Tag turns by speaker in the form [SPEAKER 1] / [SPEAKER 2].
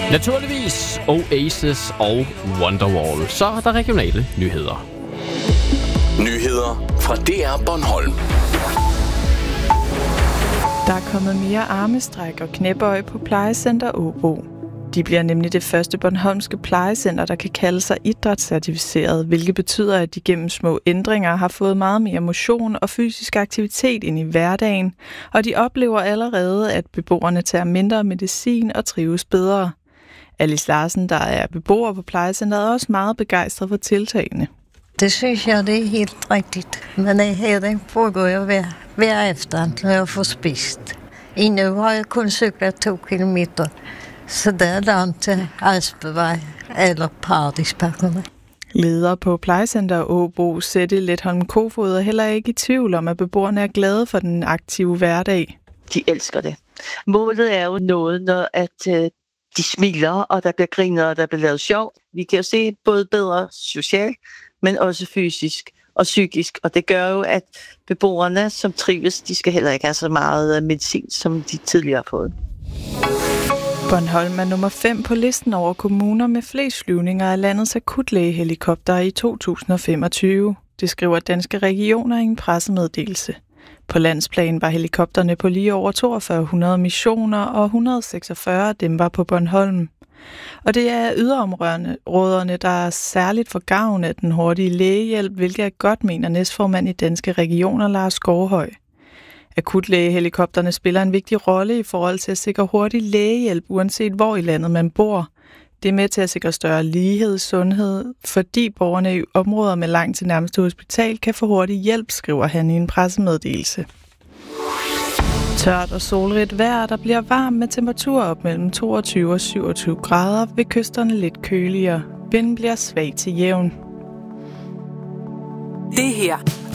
[SPEAKER 1] Naturligvis Oasis og Wonderwall. Så er der regionale nyheder.
[SPEAKER 2] Nyheder fra DR Bornholm.
[SPEAKER 3] Der er kommet mere armestræk og knæbøj på plejecenter Åbo. De bliver nemlig det første bornholmske plejecenter, der kan kalde sig idrætscertificeret, hvilket betyder, at de gennem små ændringer har fået meget mere motion og fysisk aktivitet ind i hverdagen, og de oplever allerede, at beboerne tager mindre medicin og trives bedre. Alice Larsen, der er beboer på plejecenteret, er også meget begejstret for tiltagene.
[SPEAKER 4] Det synes jeg, det er helt rigtigt. Men her foregår jeg hver efter, når jeg får spist. Endnu har jeg kun cyklet 2 kilometer, så der er langt til Aspervej eller Paradisbakkerne.
[SPEAKER 3] Leder på plejecenter Åbo, Sætte Letholm Kofod, er heller ikke i tvivl om, at beboerne er glade for den aktive hverdag.
[SPEAKER 5] De elsker det. Målet er jo noget, når de smiler, og der bliver grinet, og der bliver lavet sjov. Vi kan jo se både bedre socialt, men også fysisk og psykisk. Og det gør jo, at beboerne, som trives, de skal heller ikke have så meget medicin, som de tidligere har fået.
[SPEAKER 3] Bornholm er nummer 5 på listen over kommuner med flest flyvninger af landets akutlægehelikopter i 2025. Det skriver Danske Regioner i en pressemeddelelse. På landsplan var helikopterne på lige over 4200 missioner, og 146 af dem var på Bornholm. Og det er yderområderne, der er særligt for gavn af den hurtige lægehjælp, hvilket er godt, mener næstformand i Danske Regioner, Lars Skovhøj. Akutlægehelikopterne spiller en vigtig rolle i forhold til at sikre hurtig lægehjælp, uanset hvor i landet man bor. Det er med til at sikre større lighed i sundhed, fordi borgerne i områder med langt til nærmeste hospital kan få hurtig hjælp, skriver han i en pressemeddelelse. Tørt og solrigt vejr, der bliver varmt med temperaturer op mellem 22 og 27 grader, ved kysterne lidt køligere. Vinden bliver svag til jævn.
[SPEAKER 6] Det her